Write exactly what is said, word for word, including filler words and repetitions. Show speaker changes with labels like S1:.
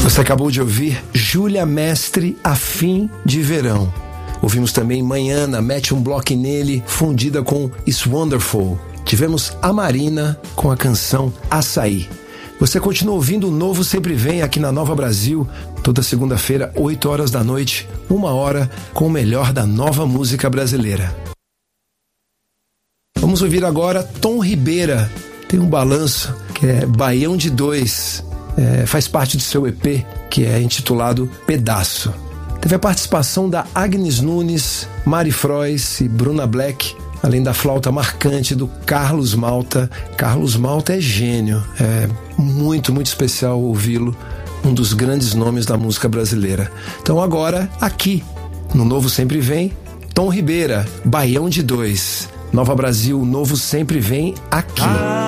S1: Você acabou de ouvir Júlia Mestre, A Fim de Verão. Ouvimos também Manhana, Mete um Bloco Nele, fundida com It's Wonderful. Tivemos a Marina com a canção Açaí. Você continua ouvindo o Novo Sempre Vem aqui na Nova Brasil, toda segunda-feira, oito horas da noite, uma hora com o melhor da nova música brasileira. Vamos ouvir agora Tom Ribeira. Tem um balanço que é Baião de Dois. É, faz parte do seu E P, que é intitulado Pedaço. Teve a participação da Agnes Nunes, Mari Frois e Bruna Black, além da flauta marcante do Carlos Malta. Carlos Malta é gênio, é muito, muito especial ouvi-lo, um dos grandes nomes da música brasileira. Então agora, aqui, no Novo Sempre Vem, Tom Ribeira, Baião de Dois. Nova Brasil, Novo Sempre Vem aqui.